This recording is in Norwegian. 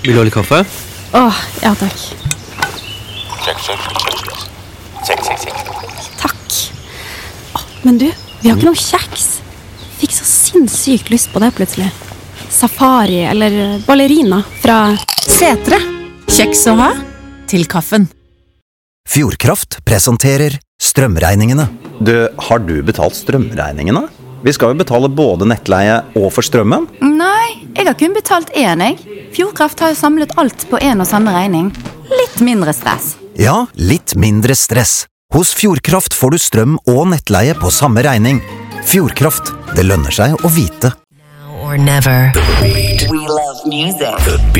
Vil du ha litt kaffe? Ja takk. Check. Takk. Men du, vi har ikke noe kjeks. Fikk så sinnssykt lyst på det plutselig. Safari eller ballerina fra Setre. Kjeks å ha til kaffen. Fjordkraft presenterer strømregningene. Har du betalt strømregningene? Vi skal jo betale både nettleie og for strømmen. Nei, jeg har kun betalt én, jeg. Fjordkraft har jo samlet alt på en og samme regning. Litt mindre stress. Ja, litt mindre stress. Hos Fjordkraft får du strøm og nettleie på samme regning. Fjordkraft, det lønner seg å vite. Now or never. We love music.